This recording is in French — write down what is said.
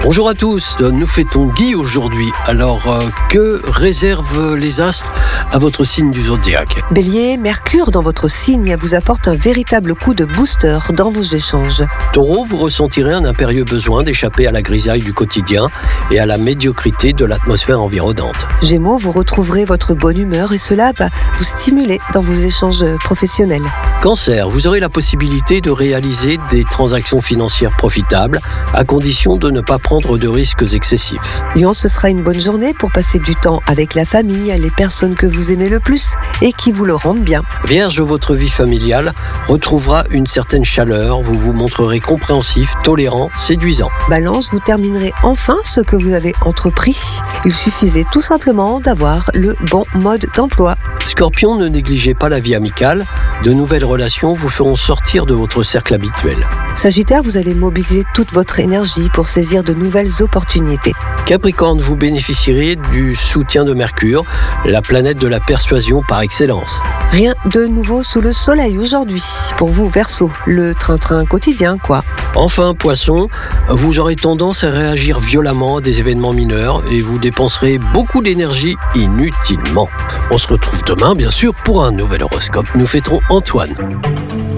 Bonjour à tous, nous fêtons Guy aujourd'hui. Alors, que réservent les astres à votre signe du zodiaque? Bélier, Mercure dans votre signe vous apporte un véritable coup de booster dans vos échanges. Taureau, vous ressentirez un impérieux besoin d'échapper à la grisaille du quotidien et à la médiocrité de l'atmosphère environnante. Gémeaux, vous retrouverez votre bonne humeur et cela va vous stimuler dans vos échanges professionnels. Cancer, vous aurez la possibilité de réaliser des transactions financières profitables à condition de ne pas prendre de risques excessifs. Lion, ce sera une bonne journée pour passer du temps avec la famille, les personnes que vous aimez le plus et qui vous le rendent bien. Vierge, votre vie familiale retrouvera une certaine chaleur, vous vous montrerez compréhensif, tolérant, séduisant. Balance, vous terminerez enfin ce que vous avez entrepris. Il suffisait tout simplement d'avoir le bon mode d'emploi. Scorpion, ne négligez pas la vie amicale. De nouvelles relations vous feront sortir de votre cercle habituel. Sagittaire, vous allez mobiliser toute votre énergie pour saisir de nouvelles opportunités. Capricorne, vous bénéficierez du soutien de Mercure, la planète de la persuasion par excellence. Rien de nouveau sous le soleil aujourd'hui. Pour vous, Verseau, le train-train quotidien, quoi. Enfin, Poisson, vous aurez tendance à réagir violemment à des événements mineurs et vous dépenserez beaucoup d'énergie inutilement. On se retrouve demain, bien sûr, pour un nouvel horoscope. Nous fêterons Antoine.